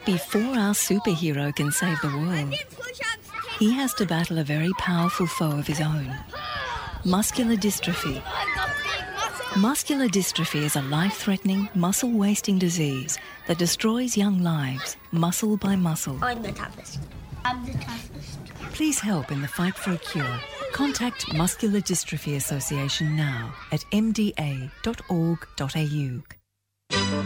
Before our superhero can save the world, he has to battle a very powerful foe of his own, muscular dystrophy. Muscular dystrophy is a life-threatening, muscle-wasting disease that destroys young lives, muscle by muscle. I'm the toughest. I'm the toughest. Please help in the fight for a cure. Contact Muscular Dystrophy Association now at mda.org.au.